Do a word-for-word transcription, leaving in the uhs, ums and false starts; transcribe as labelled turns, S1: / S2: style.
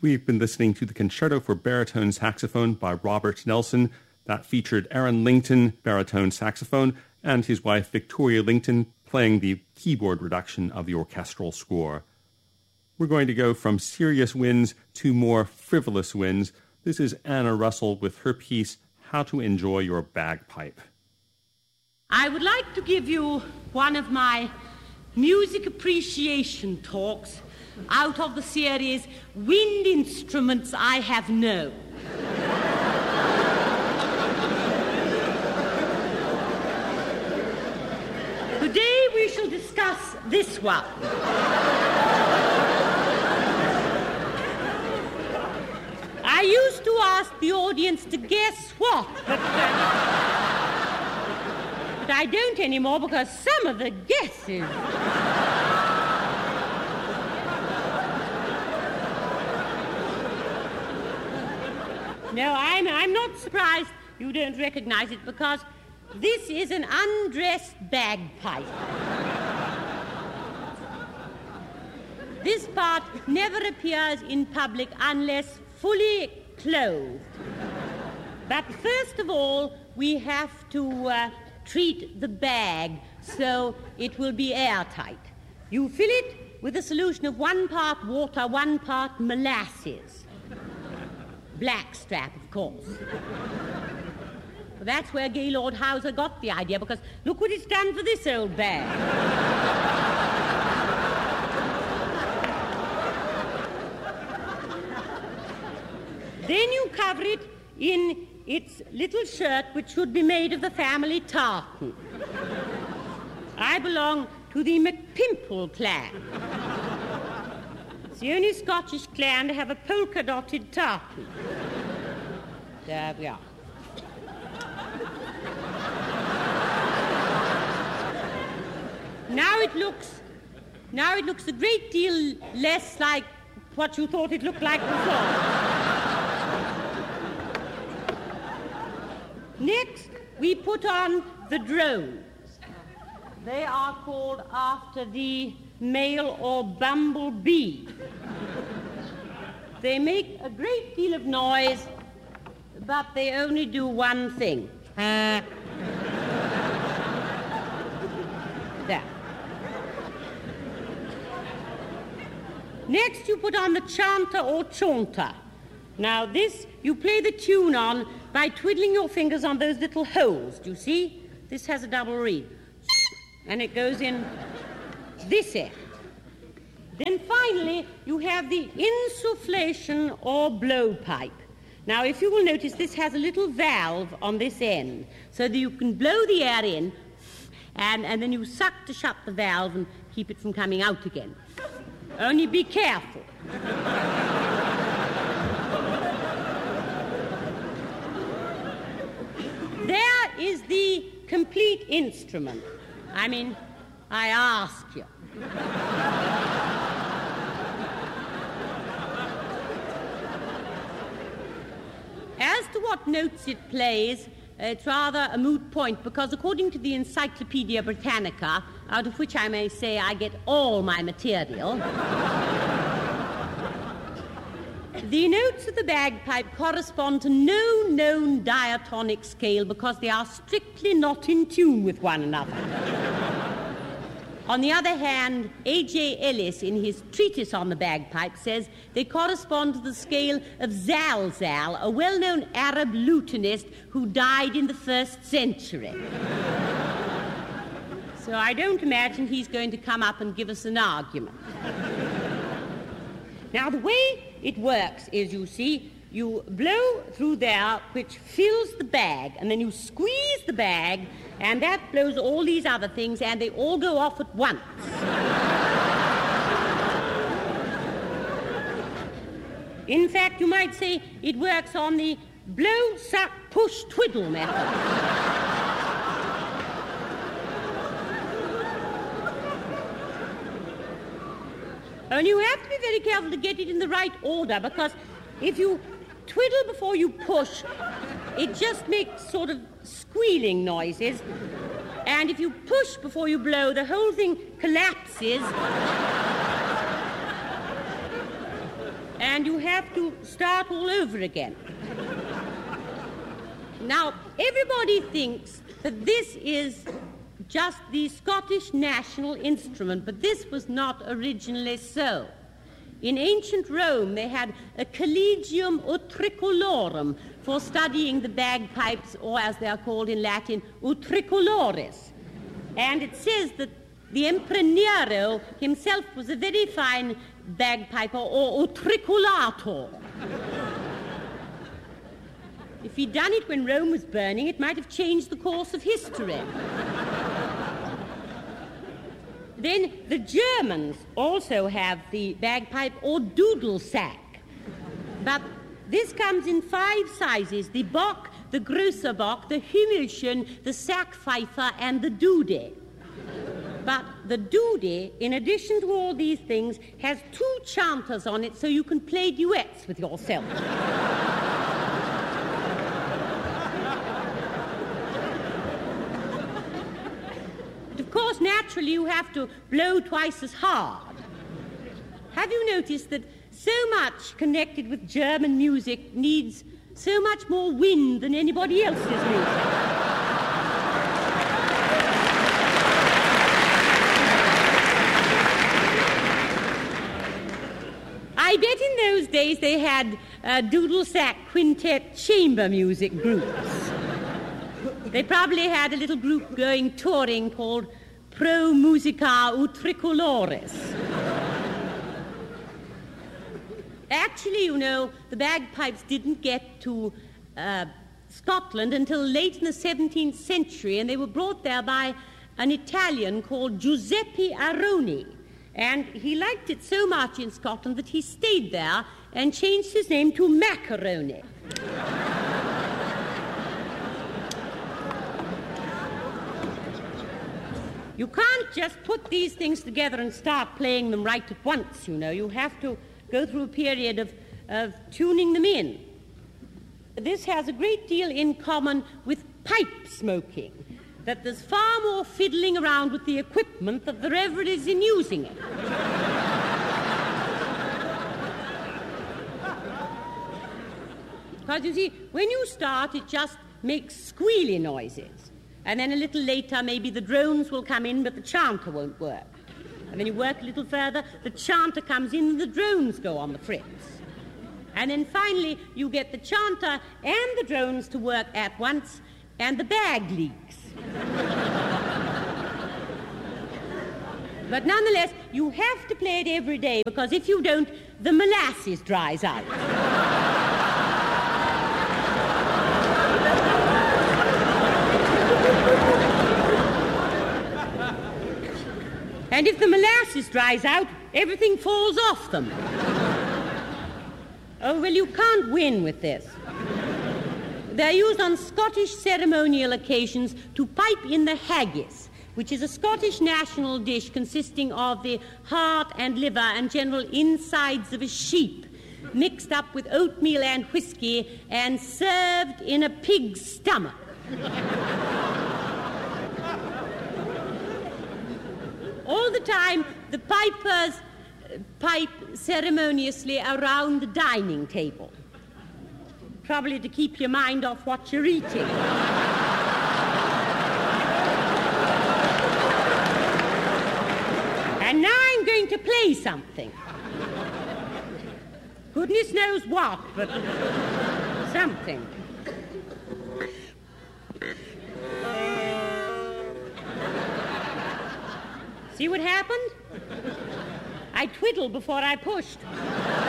S1: We've been listening to the Concerto for Baritone Saxophone by Robert Nelson. That featured Aaron Lington, baritone saxophone, and his wife Victoria Lington playing the keyboard reduction of the orchestral score. We're going to go from serious winds to more frivolous winds. This is Anna Russell with her piece, How to Enjoy Your Bagpipe.
S2: I would like to give you one of my music appreciation talks out of the series Wind Instruments I Have Known. Today we shall discuss this one. I used to ask the audience to guess what, but, uh, but I don't anymore because some of the guesses... No, I'm, I'm not surprised you don't recognize it because this is an undressed bagpipe. This part never appears in public unless fully clothed. But first of all, we have to uh, treat the bag so it will be airtight. You fill it with a solution of one part water, one part molasses. Blackstrap, of course. Well, that's where Gaylord Hauser got the idea, because look what it's done for this old bag. Then you cover it in its little shirt, which should be made of the family tartan. I belong to the McPimple clan. It's the only Scottish clan to have a polka-dotted tartan. There we are. Now it looks, now it looks a great deal less like what you thought it looked like before. Next, we put on the drones. They are called after the male or bumblebee. They make a great deal of noise, but they only do one thing. There. Next, you put on the chanter or chaunter. Now, this you play the tune on by twiddling your fingers on those little holes. Do you see? This has a double reed. And it goes in this end. Then finally, you have the insufflation or blowpipe. Now, if you will notice, this has a little valve on this end, so that you can blow the air in, and, and then you suck to shut the valve and keep it from coming out again. Only be careful. There is the complete instrument. I mean, I ask you. As to what notes it plays, it's rather a moot point, because according to the Encyclopedia Britannica, out of which I may say I get all my material, the notes of the bagpipe correspond to no known diatonic scale because they are strictly not in tune with one another. On the other hand, A J Ellis, in his treatise on the bagpipe, says they correspond to the scale of Zalzal, a well-known Arab lutenist who died in the first century. So I don't imagine he's going to come up and give us an argument. Now, the way it works is, you see, you blow through there, which fills the bag, and then you squeeze the bag, and that blows all these other things, and they all go off at once. In fact, you might say it works on the blow, suck, push, twiddle method. And you have to be very careful to get it in the right order, because if you twiddle before you push, it just makes sort of squealing noises. And if you push before you blow, the whole thing collapses. and you have to start all over again. Now, everybody thinks that this is just the Scottish national instrument, but this was not originally so. In ancient Rome, they had a collegium utricolorum for studying the bagpipes, or as they are called in Latin, utricolores. And it says that the Emperor Nero himself was a very fine bagpiper, or utriculator. If he'd done it when Rome was burning, it might have changed the course of history. Then the Germans also have the bagpipe or doodle sack. But this comes in five sizes: the Bock, the Grosser Bock, the Hümmelchen, the Sackpfeifer, and the Dude. But the Dude, in addition to all these things, has two chanters on it so you can play duets with yourself. Of course, naturally, you have to blow twice as hard. Have you noticed that so much connected with German music needs so much more wind than anybody else's music? I bet in those days they had uh, doodle sack quintet chamber music groups. They probably had a little group going touring called Pro Musica Utricolores. Actually, you know, the bagpipes didn't get to uh, Scotland until late in the seventeenth century, and they were brought there by an Italian called Giuseppe Aroni. And he liked it so much in Scotland that he stayed there and changed his name to Macaroni. You can't just put these things together and start playing them right at once, you know. You have to go through a period of, of tuning them in. This has a great deal in common with pipe smoking, that there's far more fiddling around with the equipment than there ever is in using it. Because, you see, when you start, it just makes squealy noises. And then a little later, maybe the drones will come in, but the chanter won't work. And then you work a little further, the chanter comes in, and the drones go on the fritz. And then finally, you get the chanter and the drones to work at once, and the bag leaks. But nonetheless, you have to play it every day, because if you don't, the molasses dries out. And if the molasses dries out, everything falls off them. Oh, well, you can't win with this. They're used on Scottish ceremonial occasions to pipe in the haggis, which is a Scottish national dish consisting of the heart and liver and general insides of a sheep, mixed up with oatmeal and whiskey and served in a pig's stomach. All the time, the pipers pipe ceremoniously around the dining table, probably to keep your mind off what you're eating. And now I'm going to play something. Goodness knows what, but something. See what happened? I twiddled before I pushed.